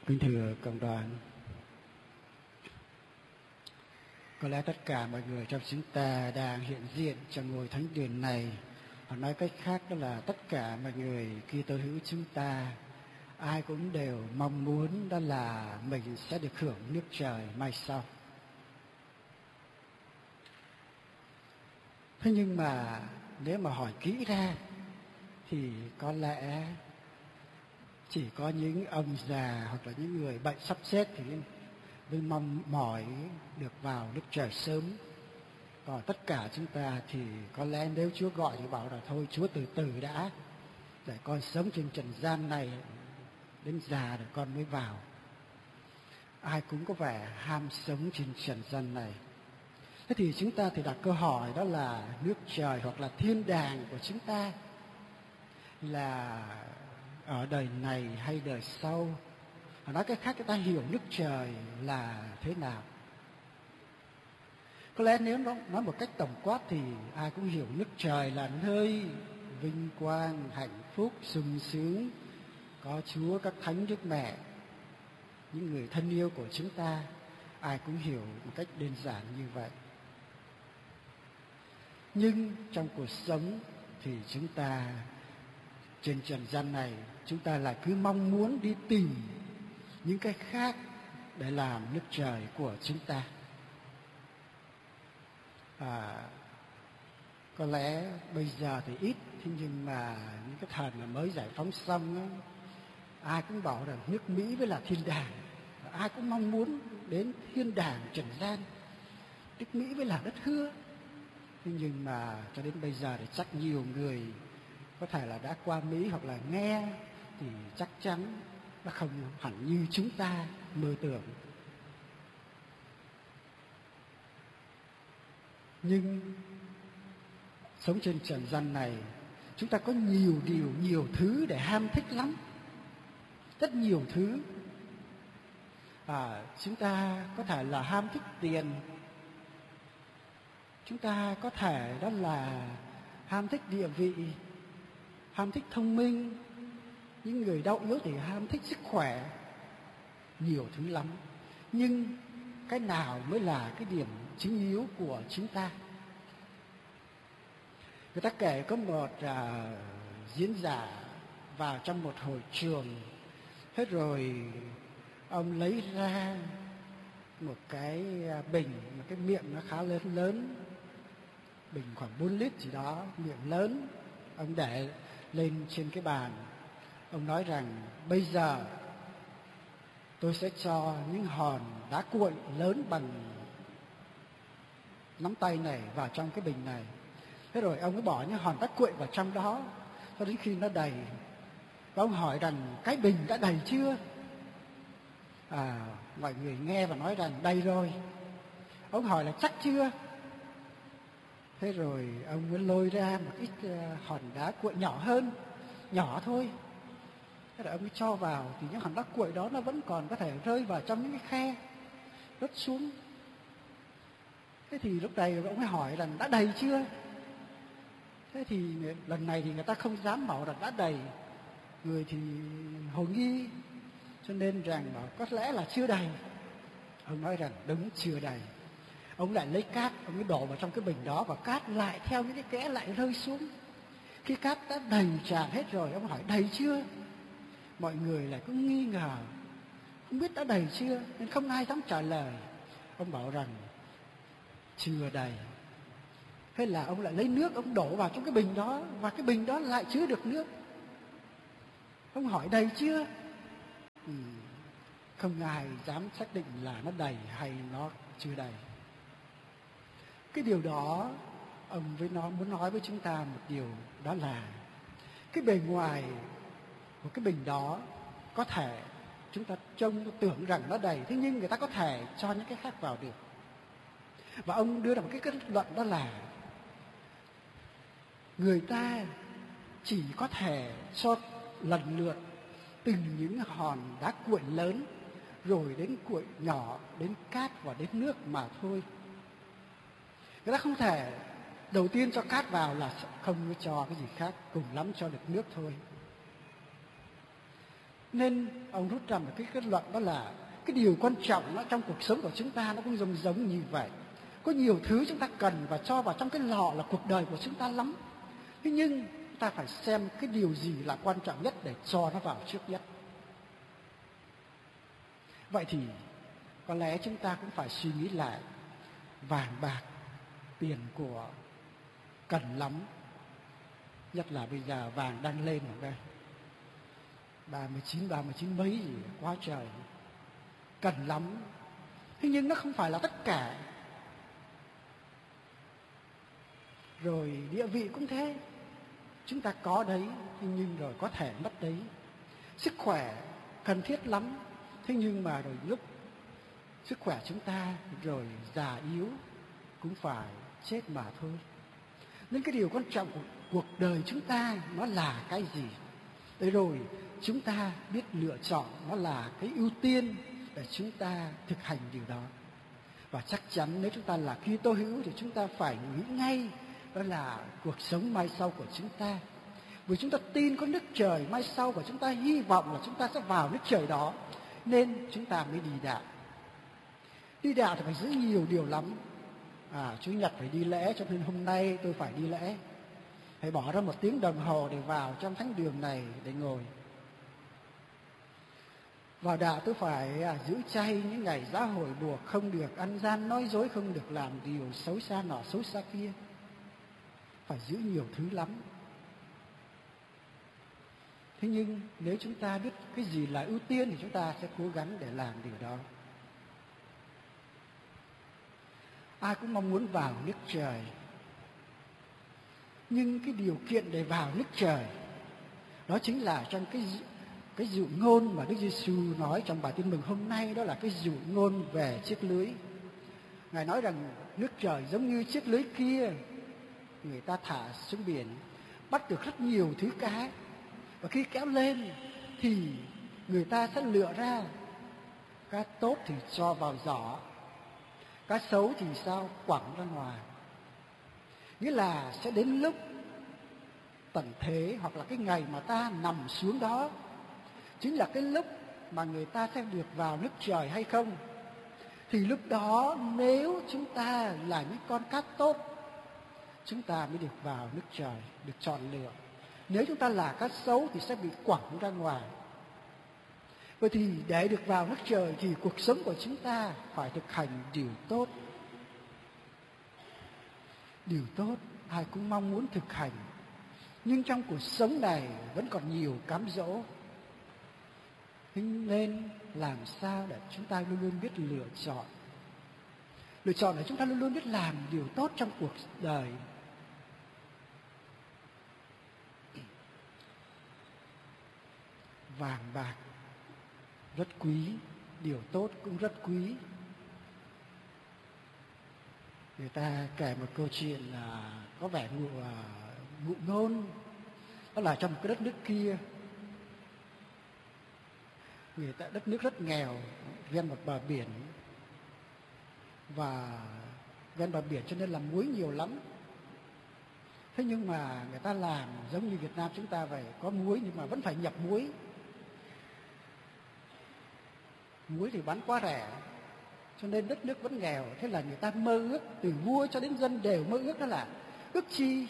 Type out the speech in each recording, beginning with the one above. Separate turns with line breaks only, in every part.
Kính thưa cộng đoàn, có lẽ tất cả mọi người trong chúng ta đang hiện diện trong ngôi thánh điện này, hoặc nói cách khác đó là tất cả mọi người Kitô hữu chúng ta, ai cũng đều mong muốn đó là mình sẽ được hưởng nước trời mai sau. Thế nhưng mà nếu mà hỏi kỹ ra thì có lẽ chỉ có những ông già hoặc là những người bệnh sắp chết thì mới mong mỏi được vào nước trời sớm. Còn tất cả chúng ta thì có lẽ nếu Chúa gọi thì bảo là thôi Chúa từ từ đã, để con sống trên trần gian này đến già rồi con mới vào. Ai cũng có vẻ ham sống trên trần gian này. Thế thì chúng ta thì đặt câu hỏi đó là nước trời hoặc là thiên đàng của chúng ta là ở đời này hay đời sau? Nói cách khác, chúng ta hiểu nước trời là thế nào? Có lẽ nếu nói một cách tổng quát thì ai cũng hiểu nước trời là nơi vinh quang, hạnh phúc, sung sướng, có Chúa, các thánh Đức Mẹ, những người thân yêu của chúng ta. Ai cũng hiểu một cách đơn giản như vậy. Nhưng trong cuộc sống thì chúng ta trên trần gian này, chúng ta lại cứ mong muốn đi tìm những cái khác để làm nước trời của chúng ta. Có lẽ bây giờ thì ít, thế nhưng mà những cái thời mà mới giải phóng xong ấy, ai cũng bảo rằng nước Mỹ mới là thiên đàng, ai cũng mong muốn đến thiên đàng trần gian, nước Mỹ mới là đất hứa. Thế nhưng mà cho đến bây giờ thì chắc nhiều người có thể là đã qua Mỹ hoặc là nghe thì chắc chắn nó không hẳn như chúng ta mơ tưởng. Nhưng sống trên trần gian này, chúng ta có nhiều thứ để ham thích lắm. Rất nhiều thứ. Chúng ta có thể là ham thích tiền. Chúng ta có thể đó là ham thích địa vị, ham thích thông minh. Những người đau yếu thì ham thích sức khỏe. Nhiều thứ lắm. Nhưng cái nào mới là cái điểm chính yếu của chúng ta? Người ta kể có một diễn giả vào trong một hội trường. Thế rồi ông lấy ra một cái bình, một cái miệng nó khá lớn, bình khoảng 4 lít gì đó, miệng lớn. Ông để lên trên cái bàn. Ông nói rằng bây giờ tôi sẽ cho những hòn đá cuội lớn bằng nắm tay này vào trong cái bình này. Thế rồi ông cứ bỏ những hòn đá cuội vào trong đó cho đến khi nó đầy. Và ông hỏi rằng cái bình đã đầy chưa? Mọi người nghe và nói rằng đầy rồi. Ông hỏi là chắc chưa? Thế rồi ông mới lôi ra một ít hòn đá cuội nhỏ hơn, nhỏ thôi. Thế rồi ông mới cho vào thì những hòn đá cuội đó nó vẫn còn có thể rơi vào trong những cái khe, rớt xuống. Thế thì lúc này ông mới hỏi rằng đã đầy chưa? Thế thì lần này thì người ta không dám bảo rằng đã đầy. Người thì hồ nghi, cho nên rằng bảo có lẽ là chưa đầy. Ông nói rằng đúng, chưa đầy. Ông lại lấy cát, ông mới đổ vào trong cái bình đó, và cát lại theo những cái kẽ lại rơi xuống. Khi cát đã đầy tràn hết rồi, ông hỏi đầy chưa? Mọi người lại cứ nghi ngờ, không biết đã đầy chưa, nên không ai dám trả lời. Ông bảo rằng chưa đầy. Thế là ông lại lấy nước, ông đổ vào trong cái bình đó, và cái bình đó lại chứa được nước. Ông hỏi đầy chưa? Không ai dám xác định là nó đầy hay nó chưa đầy. Cái điều đó, ông muốn nói với chúng ta một điều, đó là cái bề ngoài của cái bình đó có thể chúng ta tưởng rằng nó đầy, thế nhưng người ta có thể cho những cái khác vào được. Và ông đưa ra một cái kết luận, đó là người ta chỉ có thể cho lần lượt từng những hòn đá cuội lớn, rồi đến cuội nhỏ, đến cát và đến nước mà thôi. Người ta không thể đầu tiên cho cát vào là không cho cái gì khác, cùng lắm cho được nước thôi. Nên ông rút ra một cái kết luận, đó là cái điều quan trọng đó, trong cuộc sống của chúng ta nó cũng giống như vậy. Có nhiều thứ chúng ta cần và cho vào trong cái lọ là cuộc đời của chúng ta lắm. Thế nhưng ta phải xem cái điều gì là quan trọng nhất để cho nó vào trước nhất. Vậy thì có lẽ chúng ta cũng phải suy nghĩ lại, vàng bạc, tiền của cần lắm. Nhất là bây giờ vàng đang lên rồi đây, 39 mấy gì, quá trời, cần lắm. Thế nhưng nó không phải là tất cả. Rồi địa vị cũng thế, chúng ta có đấy, thế nhưng rồi có thể mất đấy. Sức khỏe cần thiết lắm, thế nhưng mà rồi lúc sức khỏe chúng ta rồi già yếu cũng phải chết mà thôi. Nên cái điều quan trọng của cuộc đời chúng ta nó là cái gì? Để rồi chúng ta biết lựa chọn nó là cái ưu tiên để chúng ta thực hành điều đó. Và chắc chắn nếu chúng ta là Kitô hữu thì chúng ta phải nghĩ ngay đó là cuộc sống mai sau của chúng ta. Vì chúng ta tin có nước trời mai sau và chúng ta hy vọng là chúng ta sẽ vào nước trời đó, nên chúng ta mới đi đạo. Đi đạo thì phải giữ nhiều điều lắm. Chủ nhật phải đi lễ, cho nên hôm nay tôi phải đi lễ. Phải bỏ ra 1 tiếng đồng hồ để vào trong thánh đường này để ngồi. Vào đạo tôi phải giữ chay những ngày giá hội buộc, không được ăn gian nói dối, không được làm điều xấu xa nọ xấu xa kia. Phải giữ nhiều thứ lắm. Thế nhưng nếu chúng ta biết cái gì là ưu tiên thì chúng ta sẽ cố gắng để làm điều đó. Ai cũng mong muốn vào nước trời. Nhưng cái điều kiện để vào nước trời đó chính là trong cái dụ ngôn mà Đức Giêsu nói trong bài tin mừng hôm nay, đó là cái dụ ngôn về chiếc lưới. Ngài nói rằng nước trời giống như chiếc lưới kia, người ta thả xuống biển, bắt được rất nhiều thứ cá, và khi kéo lên thì người ta sẽ lựa ra cá tốt thì cho vào giỏ, cá xấu thì sao quẳng ra ngoài. Nghĩa là sẽ đến lúc tận thế hoặc là cái ngày mà ta nằm xuống đó chính là cái lúc mà người ta sẽ được vào nước trời hay không. Thì lúc đó nếu chúng ta là những con cá tốt, chúng ta mới được vào nước trời, được chọn lựa. Nếu chúng ta là cá xấu thì sẽ bị quẳng ra ngoài. Vậy thì để được vào nước trời thì cuộc sống của chúng ta phải thực hành điều tốt. Điều tốt ai cũng mong muốn thực hành, nhưng trong cuộc sống này vẫn còn nhiều cám dỗ. Nên làm sao để chúng ta luôn luôn biết lựa chọn. Lựa chọn là chúng ta luôn luôn biết làm điều tốt trong cuộc đời. Vàng bạc rất quý, điều tốt cũng rất quý. Người ta kể một câu chuyện là có vẻ ngụ ngôn, đó là trong một cái đất nước kia, đất nước rất nghèo, ven một bờ biển, và ven bờ biển cho nên là muối nhiều lắm. Thế nhưng mà người ta làm giống như Việt Nam chúng ta vậy, có muối nhưng mà vẫn phải nhập muối. Muối thì bán quá rẻ, cho nên đất nước vẫn nghèo. Thế là người ta mơ ước, từ vua cho đến dân đều mơ ước, đó là ước chi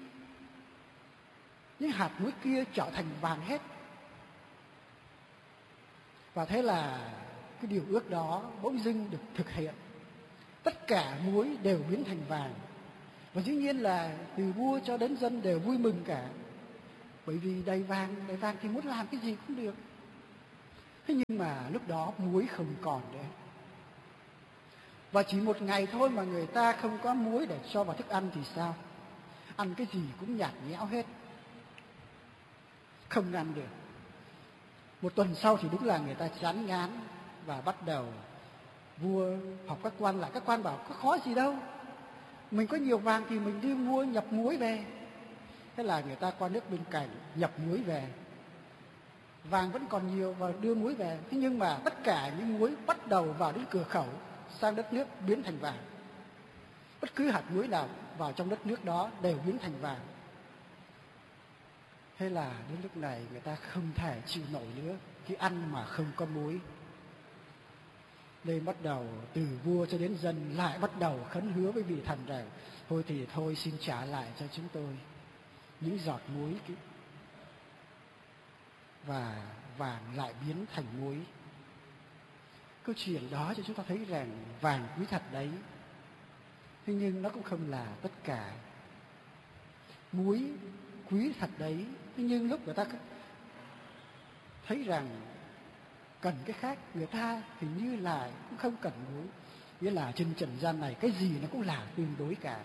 những hạt muối kia trở thành vàng hết. Và thế là cái điều ước đó bỗng dưng được thực hiện. Tất cả muối đều biến thành vàng. Và dĩ nhiên là từ vua cho đến dân đều vui mừng cả. Bởi vì đầy vàng thì muốn làm cái gì cũng được. Thế nhưng mà lúc đó muối không còn nữa. Và chỉ một ngày thôi mà người ta không có muối để cho vào thức ăn thì sao? Ăn cái gì cũng nhạt nhẽo hết, không ăn được. Một tuần sau thì đúng là người ta chán ngán và bắt đầu vua học các quan lại. Các quan bảo có khó gì đâu, mình có nhiều vàng thì mình đi mua nhập muối về. Thế là người ta qua nước bên cạnh nhập muối về, vàng vẫn còn nhiều và đưa muối về. Thế nhưng mà tất cả những muối bắt đầu vào đến cửa khẩu sang đất nước biến thành vàng. Bất cứ hạt muối nào vào trong đất nước đó đều biến thành vàng. Hay là đến lúc này người ta không thể chịu nổi nữa khi ăn mà không có muối, nên bắt đầu từ vua cho đến dân lại bắt đầu khấn hứa với vị thần rằng thôi thì thôi, xin trả lại cho chúng tôi những giọt muối và vàng lại biến thành muối. Câu chuyện đó cho chúng ta thấy rằng vàng quý thật đấy, thế nhưng nó cũng không là tất cả. Muối quý thật đấy, thế nhưng lúc người ta thấy rằng cần cái khác, người ta hình như là cũng không cần muối. Nghĩa là trên trần gian này cái gì nó cũng là tương đối cả.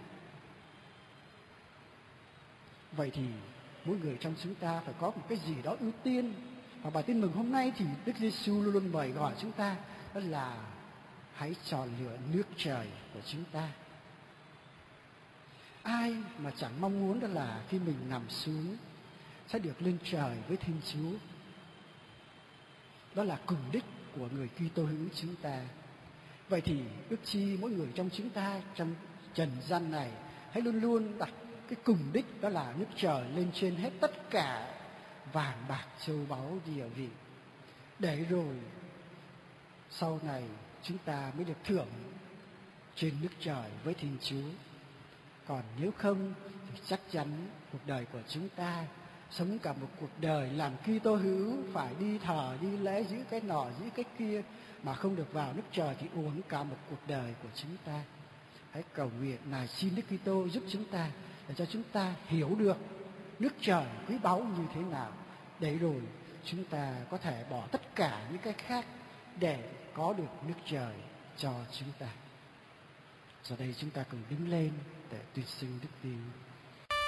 Vậy thì mỗi người trong chúng ta phải có một cái gì đó ưu tiên. Và bài tin mừng hôm nay thì Đức Giêsu luôn luôn mời gọi chúng ta, đó là hãy chọn lựa nước trời của chúng ta. Ai mà chẳng mong muốn đó là khi mình nằm xuống sẽ được lên trời với Thiên Chúa. Đó là cùng đích của người Kitô hữu chúng ta. Vậy thì ước chi mỗi người trong chúng ta trong trần gian này hãy luôn luôn đặt cái cùng đích, đó là nước trời lên trên hết tất cả vàng bạc châu báu địa vị, để rồi sau này chúng ta mới được thưởng trên nước trời với Thiên Chúa. Còn nếu không thì chắc chắn cuộc đời của chúng ta sống cả một cuộc đời làm Kitô hữu, phải đi thờ đi lễ, giữ cái nọ giữ cái kia, mà không được vào nước trời thì uổng cả một cuộc đời của chúng ta. Hãy cầu nguyện này xin Đức Kitô giúp chúng ta, để cho chúng ta hiểu được nước trời quý báu như thế nào, để rồi chúng ta có thể bỏ tất cả những cái khác để có được nước trời cho chúng ta. Giờ đây chúng ta cùng đứng lên để tuyên xưng đức tin.